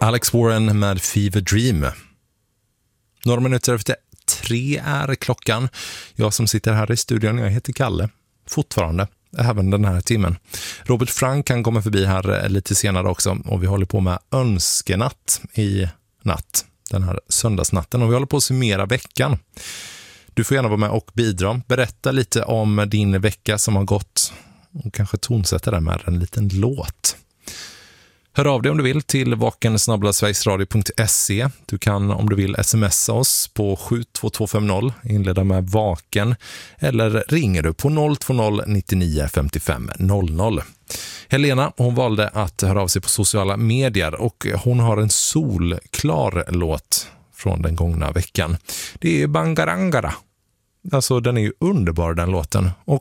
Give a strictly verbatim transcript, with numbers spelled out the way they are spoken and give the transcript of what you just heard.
Alex Warren med Fever Dream. Några minuter efter tre är klockan. Jag som sitter här i studion, jag heter Kalle. Fortfarande, även den här timmen. Robert Frank kan komma förbi här lite senare också. Och vi håller på med önskenatt i natt. Den här söndagsnatten. Och vi håller på att summera veckan. Du får gärna vara med och bidra. Berätta lite om din vecka som har gått. Och kanske tonsätta det med en liten låt. Hör av dig om du vill till vaken snabel-a sverigesradio punkt se. Du kan om du vill smsa oss på sju två två fem noll, inleda med vaken, eller ringer du på noll två noll nio nio fem fem noll noll. Helena, hon valde att höra av sig på sociala medier och hon har en solklar låt från den gångna veckan. Det är Bangarangara. Alltså den är ju underbar den låten och